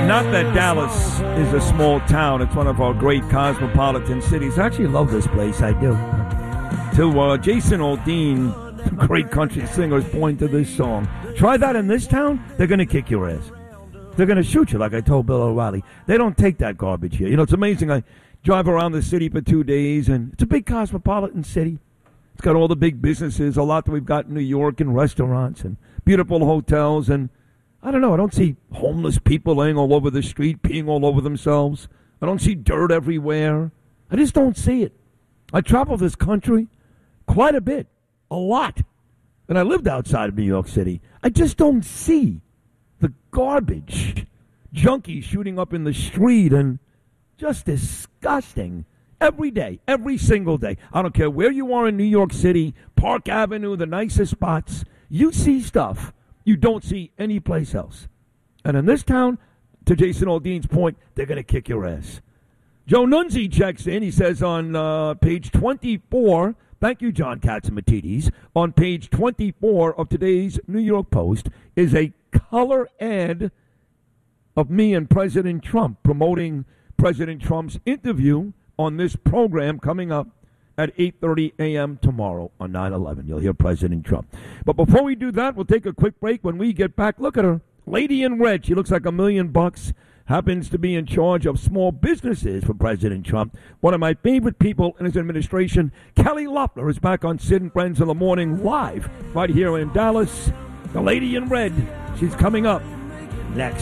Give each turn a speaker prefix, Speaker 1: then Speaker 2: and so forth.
Speaker 1: Not that Dallas is a small town. It's one of our great cosmopolitan cities. I actually love this place. I do. To Jason Aldean, great country singers, point to this song. Try that in this town, they're going to kick your ass. They're going to shoot you, like I told Bill O'Reilly. They don't take that garbage here. You know, it's amazing. I drive around the city for 2 days, and it's a big cosmopolitan city. It's got all the big businesses, a lot that we've got in New York, and restaurants, and beautiful hotels, and I don't know, I don't see homeless people laying all over the street, peeing all over themselves. I don't see dirt everywhere. I just don't see it. I travel this country quite a bit, a lot. And I lived outside of New York City. I just don't see the garbage, junkies shooting up in the street, and just disgusting. Every day, every single day. I don't care where you are in New York City, Park Avenue, the nicest spots, you see stuff you don't see anyplace else. And in this town, to Jason Aldean's point, they're going to kick your ass. Joe Nunzi checks in. He says on page 24, thank you, John Catsimatidis, on page 24 of today's New York Post is a color ad of me and President Trump promoting President Trump's interview on this program coming up at 8:30 a.m. tomorrow on 9/11. You'll hear President Trump. But before we do that, we'll take a quick break. When we get back, look at her. Lady in red. She looks like $1 million. Happens to be in charge of small businesses for President Trump. One of my favorite people in his administration, Kelly Loeffler, is back on Sid and Friends in the Morning live right here in Dallas. The lady in red. She's coming up next.